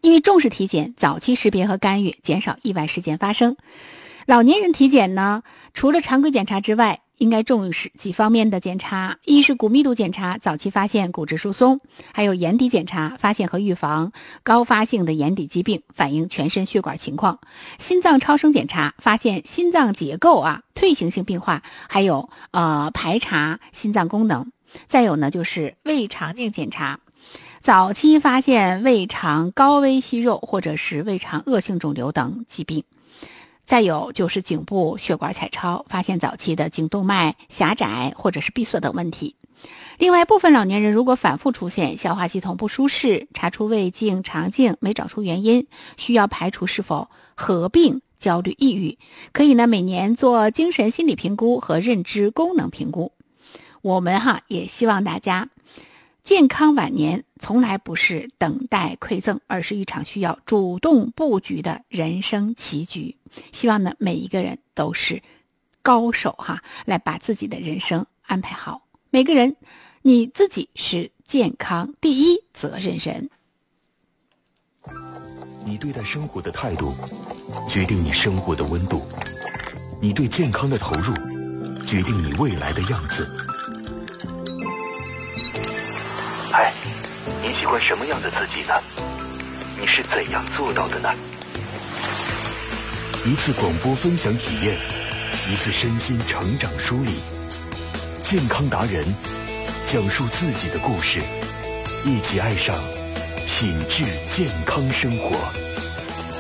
因为重视体检，早期识别和干预，减少意外事件发生。老年人体检呢，除了常规检查之外，应该重视几方面的检查。一是骨密度检查，早期发现骨质疏松；还有眼底检查，发现和预防高发性的眼底疾病，反映全身血管情况。心脏超声检查，发现心脏结构退行性病化，还有排查心脏功能。再有呢，就是胃肠镜检查，早期发现胃肠高危息肉或者是胃肠恶性肿瘤等疾病。再有就是颈部血管彩超，发现早期的颈动脉狭窄或者是闭塞等问题。另外，部分老年人如果反复出现消化系统不舒适，查出胃镜、肠镜没找出原因，需要排除是否合并焦虑、抑郁，可以呢每年做精神心理评估和认知功能评估。我们也希望大家健康晚年从来不是等待馈赠，而是一场需要主动布局的人生棋局。希望呢每一个人都是高手来把自己的人生安排好。每个人你自己是健康第一责任人。 你对待生活的态度决定你生活的温度，你对健康的投入决定你未来的样子。嗨，你喜欢什么样的自己呢？你是怎样做到的呢？一次广播分享体验，一次身心成长梳理，健康达人讲述自己的故事，一起爱上品质健康生活。